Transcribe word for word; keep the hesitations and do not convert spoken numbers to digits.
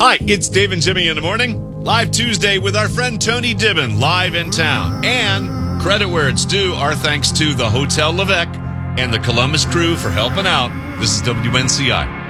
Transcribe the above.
Hi, it's Dave and Jimmy in the morning. Live Tuesday with our friend Tony Dibbin, live in town. And credit where it's due, our thanks to the Hotel Levesque and the Columbus crew for helping out. This is W N C I.